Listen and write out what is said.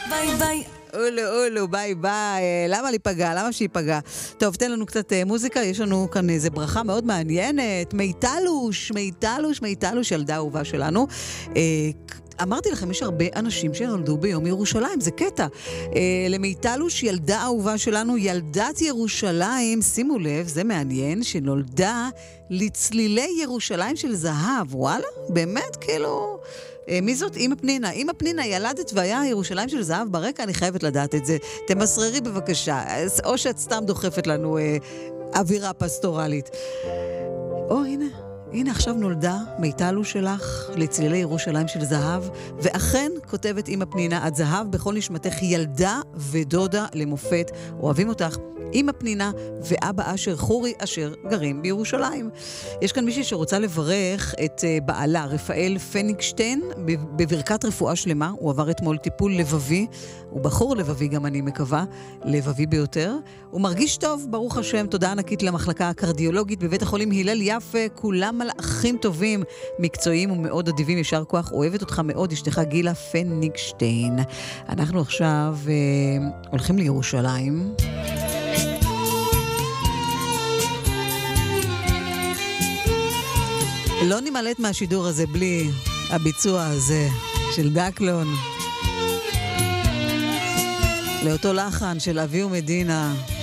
ביי ביי. אולו, ביי ביי. למה להיפגע? למה שיפגע? טוב, תן לנו קצת מוזיקה. יש לנו כאן איזו ברכה מאוד מעניינת. מיטלוש, ילדה אהובה שלנו. אמרתי לכם, יש הרבה אנשים שנולדו ביום ירושלים, זה קטע. למיטלוש, ילדה אהובה שלנו, ילדת ירושלים, שימו לב, זה מעניין, שנולדה לצלילי ירושלים של זהב. וואלה, באמת, כאילו... מי זאת? אמא פנינה. אמא פנינה ילדת והיה ירושלים של זהב ברקע, אני חייבת לדעת את זה. תמסררי בבקשה, או שאת סתם דוחפת לנו אווירה פסטורלית. הנה עכשיו נולדה מיטלו שלך לצלילי ירושלים של זהב, ואכן כותבת אמא פנינה, את זהב בכל נשמתך, ילדה ודודה למופת, אוהבים אותך. אמא פנינה ואבא אשר חורי אשר גרים בירושלים. יש כאן מישהי שרוצה לברך את בעלה, רפאל פניקשטיין, בברכת רפואה שלמה. הוא עבר אתמול טיפול לבבי, הוא בחור לבבי גם אני מקווה, לבבי ביותר. הוא מרגיש טוב, ברוך השם, תודה ענקית למחלקה הקרדיולוגית בבית החולים הלל יפה, כולם מלאכים טובים, מקצועיים ומאוד אדיבים, ישר כוח, אוהבת אותך מאוד, אשתך גילה פניקשטיין. אנחנו עכשיו הולכים לירושלים. לא נמלט מהשידור הזה בלי הביצוע הזה של דקלון. לאותו לחן של אבי ומדינה.